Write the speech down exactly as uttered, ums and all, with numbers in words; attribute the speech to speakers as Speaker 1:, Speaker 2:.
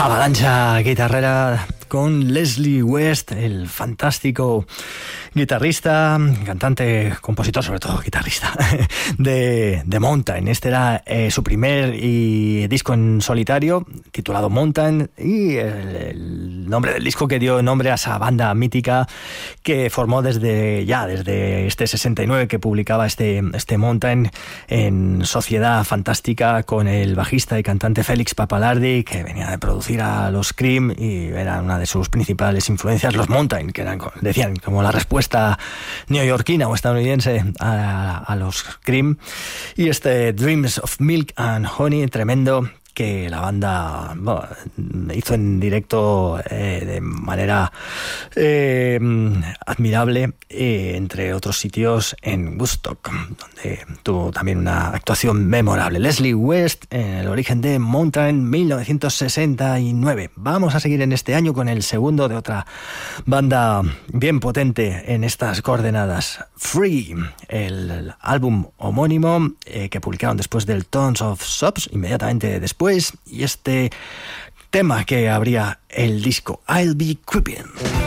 Speaker 1: avalancha guitarrera con Leslie West, el fantástico guitarrista, cantante, compositor, sobre todo guitarrista, de, de Mountain. Este era eh, su primer y disco en solitario, titulado Mountain, y el, el nombre del disco que dio nombre a esa banda mítica que formó desde ya, desde este sesenta y nueve, que publicaba este, este Mountain en sociedad fantástica con el bajista y cantante Félix Papalardi, que venía de producir a los Cream y era una de sus principales influencias, los Mountain, que eran, decían, como la respuesta neoyorquina o estadounidense a, a los Cream. Y este Dreams of Milk and Honey, tremendo, que la banda bueno, hizo en directo eh, de manera eh, admirable, eh, entre otros sitios en Woodstock, donde tuvo también una actuación memorable. Leslie West, en el origen de Mountain, mil novecientos sesenta y nueve. Vamos a seguir en este año con el segundo de otra banda bien potente en estas coordenadas, Free, el álbum homónimo eh, que publicaron después del Tons of Sobs, inmediatamente después, y este tema que abría el disco, I'll Be Creeping.